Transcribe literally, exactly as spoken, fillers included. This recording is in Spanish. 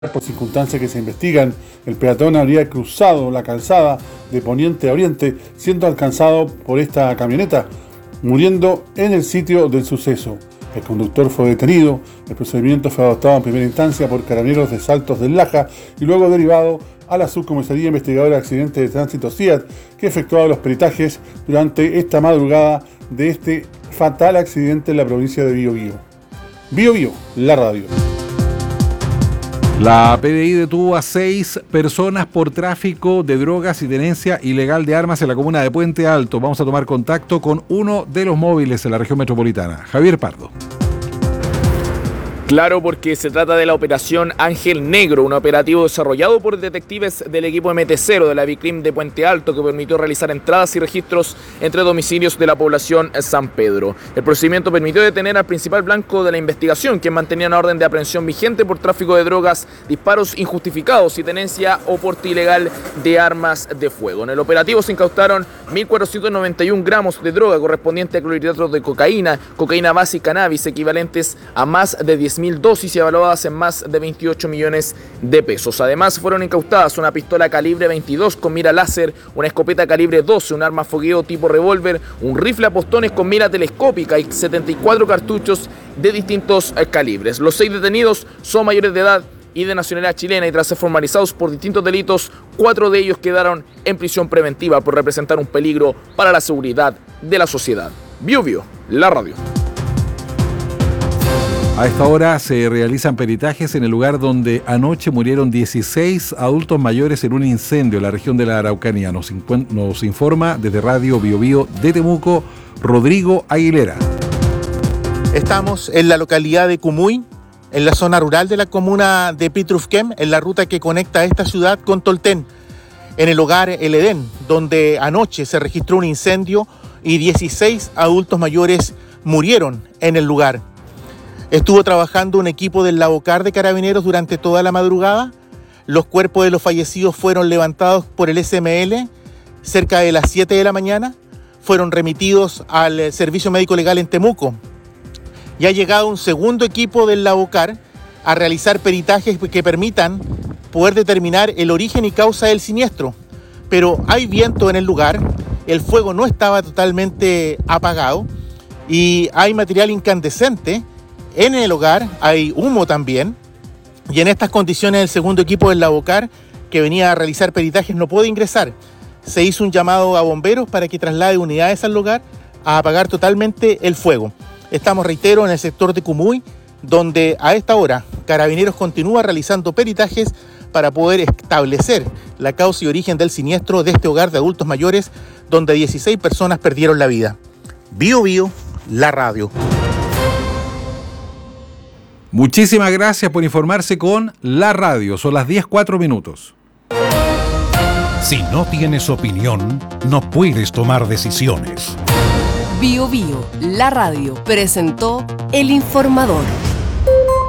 Por circunstancias que se investigan, el peatón habría cruzado la calzada de poniente a oriente, siendo alcanzado por esta camioneta, muriendo en el sitio del suceso. El conductor fue detenido. El procedimiento fue adoptado en primera instancia por Carabineros de Saltos del Laja y luego derivado a la Subcomisaría Investigadora de Accidentes de Tránsito C I A T, que efectuaba los peritajes durante esta madrugada de este fatal accidente en la provincia de Biobío. Biobío, la radio. La P D I detuvo a seis personas por tráfico de drogas y tenencia ilegal de armas en la comuna de Puente Alto. Vamos a tomar contacto con uno de los móviles en la región metropolitana, Javier Pardo. Claro, porque se trata de la operación Ángel Negro, un operativo desarrollado por detectives del equipo M T cero de la Bicrim de Puente Alto que permitió realizar entradas y registros entre domicilios de la población San Pedro. El procedimiento permitió detener al principal blanco de la investigación, quien mantenía una orden de aprehensión vigente por tráfico de drogas, disparos injustificados y tenencia o porte ilegal de armas de fuego. En el operativo se incautaron mil cuatrocientos noventa y un gramos de droga correspondiente a clorhidratos de cocaína, cocaína base y cannabis, equivalentes a más de diez mil dosis y evaluadas en más de veintiocho millones de pesos. Además, fueron incautadas una pistola calibre veintidós con mira láser, una escopeta calibre doce, un arma fogueo tipo revólver, un rifle a postones con mira telescópica y setenta y cuatro cartuchos de distintos calibres. Los seis detenidos son mayores de edad y de nacionalidad chilena, y tras ser formalizados por distintos delitos, cuatro de ellos quedaron en prisión preventiva por representar un peligro para la seguridad de la sociedad. Biobío, la radio. A esta hora se realizan peritajes en el lugar donde anoche murieron dieciséis adultos mayores en un incendio en la región de la Araucanía. Nos, nos informa desde Radio Biobío de Temuco, Rodrigo Aguilera. Estamos en la localidad de Cumuy, en la zona rural de la comuna de Pitrufquén, en la ruta que conecta esta ciudad con Tolten, en el hogar El Edén, donde anoche se registró un incendio y dieciséis adultos mayores murieron en el lugar. Estuvo trabajando un equipo del Lavocar de Carabineros durante toda la madrugada. Los cuerpos de los fallecidos fueron levantados por el S M L cerca de las siete de la mañana. Fueron remitidos al Servicio Médico Legal en Temuco. Y ha llegado un segundo equipo del Lavocar a realizar peritajes que permitan poder determinar el origen y causa del siniestro. Pero hay viento en el lugar, el fuego no estaba totalmente apagado y hay material incandescente. En el hogar hay humo también, y en estas condiciones el segundo equipo del Lavocar, que venía a realizar peritajes, no puede ingresar. Se hizo un llamado a bomberos para que traslade unidades al lugar a apagar totalmente el fuego. Estamos, reitero, en el sector de Cumuy, donde a esta hora Carabineros continúa realizando peritajes para poder establecer la causa y origen del siniestro de este hogar de adultos mayores, donde dieciséis personas perdieron la vida. Biobío, la radio. Muchísimas gracias por informarse con La Radio. Son las diez, cuatro minutos. Si no tienes opinión, no puedes tomar decisiones. Biobío, la radio, presentó El Informador.